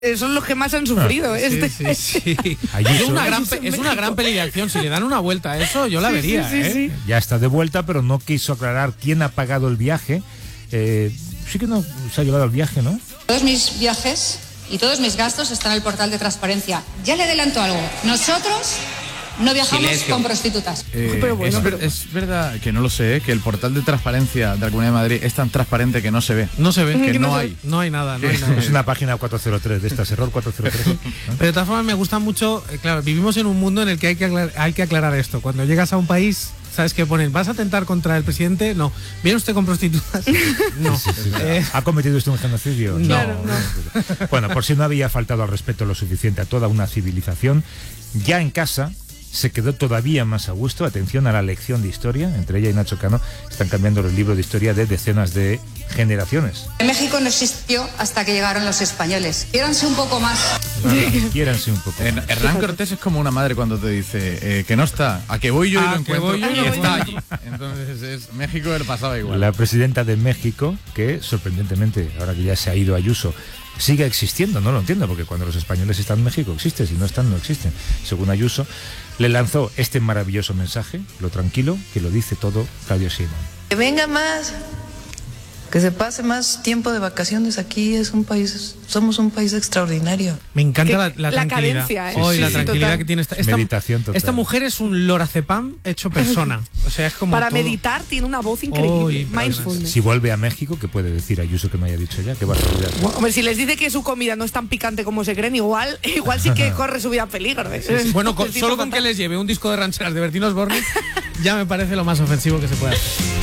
son los que más han sufrido. Sí. Es una gran peli de acción. Si le dan una vuelta a eso, yo la vería. Sí. Ya está de vuelta, pero no quiso aclarar quién ha pagado el viaje. Sí que no se ha llevado el viaje, ¿no? Todos mis viajes y todos mis gastos están en el portal de transparencia. Ya le adelanto algo. Nosotros no viajamos con prostitutas. Es verdad que no lo sé, que el portal de transparencia de la Comunidad de Madrid es tan transparente que no se ve. No se ve. Que no hay. No hay nada. Es una página 403 de estas, error 403. ¿no? Pero de todas formas me gusta mucho, claro, vivimos en un mundo en el que hay que aclarar esto. Cuando llegas a un país, ¿sabes qué ponen? ¿Vas a atentar contra el presidente? No. ¿Viene usted con prostitutas? No. ¿Ha cometido usted un genocidio? No. Bueno, por si no había faltado al respeto lo suficiente a toda una civilización, ya en casa se quedó todavía más a gusto. Atención a la lección de historia. Entre ella y Nacho Cano están cambiando los libros de historia de decenas de generaciones. México no existió hasta que llegaron los españoles. Quiéranse un poco más. Quiéranse un poco. Hernán Cortés es como una madre cuando te dice que no está, a que voy yo y lo encuentro y está allí. Entonces México le pasaba igual. La presidenta de México, que sorprendentemente, ahora que ya se ha ido Ayuso, sigue existiendo, no lo entiendo, porque cuando los españoles están en México existe, si no están, no existen. Según Ayuso, le lanzó este maravilloso mensaje, lo tranquilo, que lo dice todo Claudio Sheinbaum. Que venga más, que se pase más tiempo de vacaciones aquí, somos un país extraordinario. Me encanta la tranquilidad. Cadencia, la tranquilidad total. que tiene Meditación total. Esta mujer es un lorazepam hecho persona. O sea, es como para todo. meditar tiene una voz increíble. Mindfulness. Si vuelve a México, ¿qué puede decir Ayuso que no haya dicho ya? Qué barbaridad. Bueno, hombre, si les dice que su comida no es tan picante como se creen, igual sí que corre su vida en peligro. Bueno, solo con que les lleve un disco de rancheras de Bertín Osborne ya me parece lo más ofensivo que se puede hacer.